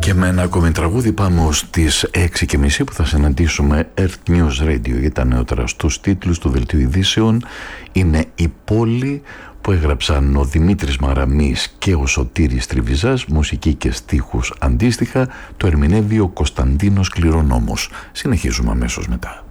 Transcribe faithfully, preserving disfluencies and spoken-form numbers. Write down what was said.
Και με ένα ακόμη τραγούδι πάμε ως τις έξι και μισή που θα συναντήσουμε Earth News Radio για τα νεότερα. Στους τίτλους του δελτίου ειδήσεων είναι «Η πόλη» που έγραψαν ο Δημήτρης Μαραμής και ο Σωτήρης Τριβιζάς, μουσική και στίχους αντίστοιχα, το ερμηνεύει ο Κωνσταντίνος Κληρονόμος. Συνεχίζουμε αμέσως μετά.